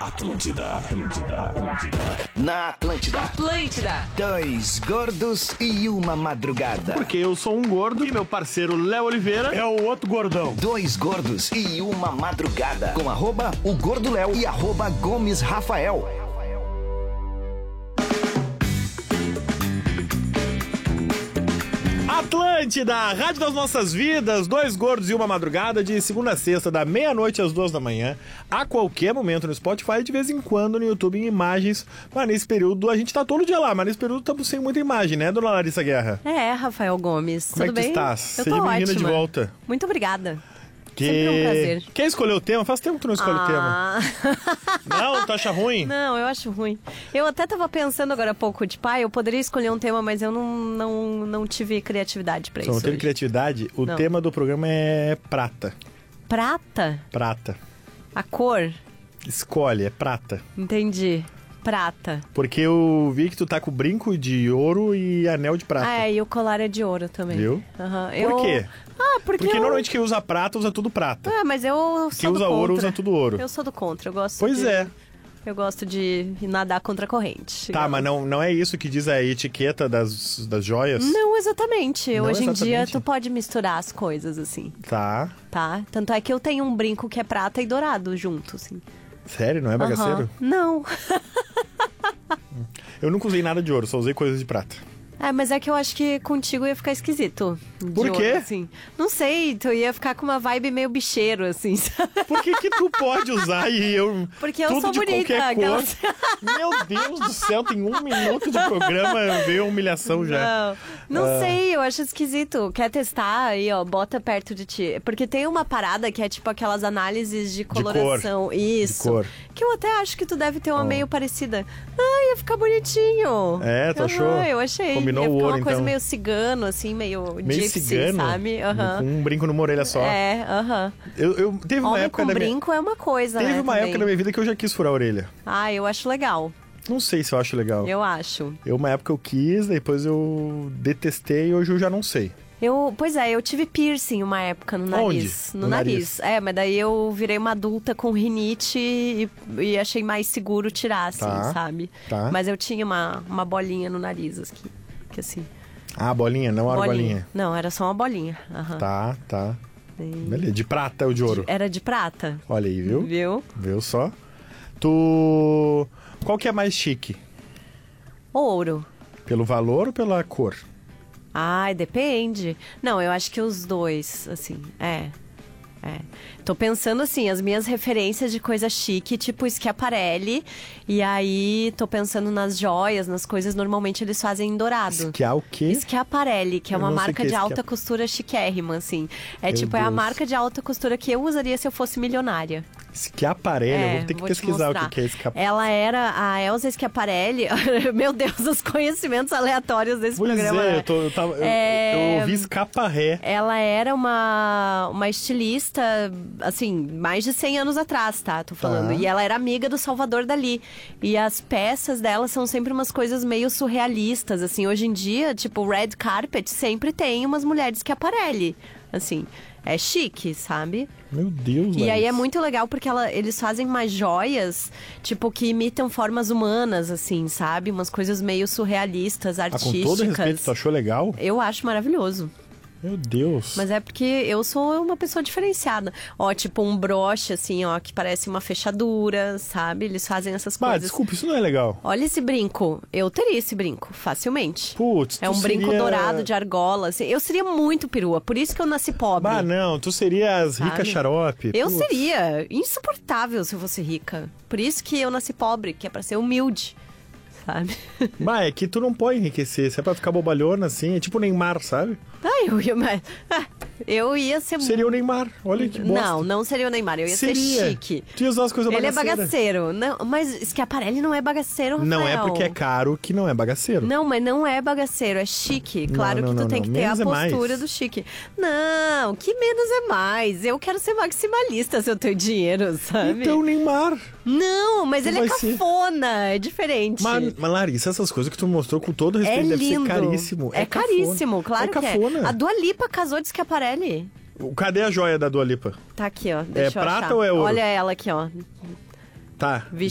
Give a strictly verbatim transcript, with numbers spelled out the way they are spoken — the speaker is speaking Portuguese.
Atlântida, Atlântida, Atlântida. Na Atlântida. Atlântida. Dois gordos e uma madrugada. Porque eu sou um gordo e meu parceiro Léo Oliveira É o outro gordão. Dois gordos e uma madrugada. Com arroba o Gordo Léo e arroba Gomes Rafael. Atlântida, Rádio das Nossas Vidas, dois gordos e uma madrugada, de segunda a sexta, da meia-noite às duas da manhã, a qualquer momento no Spotify e de vez em quando no YouTube em imagens. Mas nesse período, a gente tá todo dia lá, mas nesse período estamos sem muita imagem, né, dona Larissa Guerra? É, Rafael Gomes. Como Tudo é que bem? tu estás? Eu Seja tô bem-vinda de ótima. volta. Muito obrigada. Que... Sempre um prazer. Quer escolher o tema? Faz tempo que tu não escolhe o tema. Ah. Não, tu acha ruim? Não, eu acho ruim. Eu até tava pensando agora há pouco, tipo, ah, eu poderia escolher um tema, mas eu não, não, não tive criatividade pra Só não isso teve hoje. criatividade? O Não. tema do programa é prata. Prata? Prata. A cor? Escolhe, é prata. Entendi. Prata. Porque eu vi que tu tá com brinco de ouro e anel de prata. Ah, é, e o colar é de ouro também. Viu? Aham. Por Eu- quê? Ah, porque, Porque eu... normalmente quem usa prata usa tudo prata. Ah, mas eu sou Quem do usa contra. ouro usa tudo ouro. Eu sou do contra, eu gosto Pois de... é. Eu gosto de nadar contra a corrente. Tá, mas não, não é isso que diz a etiqueta das, das joias? Não exatamente. Não Hoje em dia exatamente? tu pode misturar as coisas, assim, Tá. tá? Tanto é que eu tenho um brinco que é prata e dourado junto, assim. Sério, não é bagaceiro? Aham. Não. Eu nunca usei nada de ouro, só usei coisas de prata. É, mas é que eu acho que contigo ia ficar esquisito. de Por ouro, quê? assim. Não sei, tu ia ficar com uma vibe meio bicheiro, assim, sabe? Por que que tu pode usar e eu... Porque eu tudo sou de bonita, qualquer aquelas- cor? Meu Deus do céu, tem um minuto de programa, veio a humilhação já. Não, não Ah. sei, eu acho esquisito. Quer testar aí, ó, bota perto de ti. Porque tem uma parada que é tipo aquelas análises de coloração. Isso. De cor. Que eu até acho que tu deve ter uma Oh. meio parecida. Ah, ia ficar bonitinho. É, tu Aham, achou? Eu achei. Combinou ia o ficar ouro, uma coisa então. meio cigano, assim, meio, Meio gypsy, cigano, sabe? Aham. com um brinco numa orelha só. É, aham. Eu, eu, teve uma Homem época com da minha... brinco é uma coisa, Teve né, uma também. época da minha vida que eu já quis furar a orelha. Ah, eu acho legal. Não sei se eu acho legal. Eu acho. Eu, uma época eu quis, depois eu detestei e hoje eu já não sei. Eu, pois é, eu tive piercing uma época no Onde? nariz. No, No nariz. nariz. É, mas daí eu virei uma adulta com rinite e, e achei mais seguro tirar, assim, Tá, sabe? tá. Mas eu tinha uma, uma bolinha no nariz, aqui. Que assim. Ah, bolinha, não era bolinha. Não, era só uma bolinha. Aham. Tá, tá. E- Beleza, de prata ou de ouro? Era de prata. Olha aí, viu? Viu? Viu só? Tu... Qual que é mais chique? Ouro. Pelo valor ou pela cor? Ai, depende. Não, eu acho que os dois, assim, é. É. Tô pensando assim, as minhas referências de coisa chique, tipo Schiaparelli, e aí tô pensando nas joias, nas coisas, normalmente eles fazem em dourado. Que é o quê? Schiaparelli, que é Eu uma não sei o marca que é de alta Schiap- costura chiquérrima, assim. É Meu tipo, é a Deus. marca de alta costura que eu usaria se eu fosse milionária. Schiaparelli, eu vou ter que te pesquisar o mostrar. que que é Schiaparelli. Ela era a Elsa Schiaparelli. Meu Deus, os conhecimentos aleatórios desse Pois programa. é, né? eu, tô, eu, tava, eu- É, eu ouvi escaparré. Ela era uma, uma estilista, assim, mais de cem anos atrás, tá? Tô falando. Tá. E ela era amiga do Salvador Dalí. E as peças dela são sempre umas coisas meio surrealistas, assim. Hoje em dia, tipo, red carpet sempre tem umas mulheres que aparelhem. Assim, é chique, sabe? Meu Deus, E aí Laís. é muito legal porque ela, eles fazem umas joias, tipo, que imitam formas humanas, assim, sabe? Umas coisas meio surrealistas, Ah, artísticas. com todo respeito, tu achou legal? Eu acho maravilhoso. Meu Deus. Mas é porque eu sou uma pessoa diferenciada. Ó, tipo um broche, assim, ó, que parece uma fechadura, sabe? Eles fazem essas Bah, coisas. desculpa, isso não é legal. Olha esse brinco. Eu teria esse brinco, facilmente. Putz, É tu um brinco seria- dourado de argola, assim. Eu seria muito perua, por isso que eu nasci pobre. Bah, não, tu serias rica Sabe? xarope. Eu Putz. seria insuportável se eu fosse rica. Por isso que eu nasci pobre, que é pra ser humilde, sabe? Bah, é que tu não pode enriquecer, se é pra ficar bobalhona assim, é tipo o Neymar, sabe? Ah, eu ia, mas, ah, eu ia ser Seria o Neymar, olha que bosta. Não, não seria o Neymar, eu ia Seria. ser chique. Tu ia usar as coisas Ele é bagaceiras. bagaceiro. Não, mas Schiaparelli não é bagaceiro, Rafael. Não é porque é caro que não é bagaceiro. Não, mas não é bagaceiro, é chique. Claro não, que tu não, tem não. que ter a Menos é mais. postura do chique. Não, que menos é mais. Eu quero ser maximalista se eu tenho dinheiro, sabe? Então, Neymar. Não, mas Tu ele é vai ser. cafona, é diferente. Mas, mas, Larissa, essas coisas que tu mostrou com todo é respeito deve lindo. ser caríssimo. É, cafona. caríssimo, claro é que cafona. é. A Dua Lipa casou de Schiaparelli. Cadê a joia da Dua Lipa? Tá aqui, ó. Deixa eu prata achar. ou é ouro? Olha ela aqui, ó. Tá.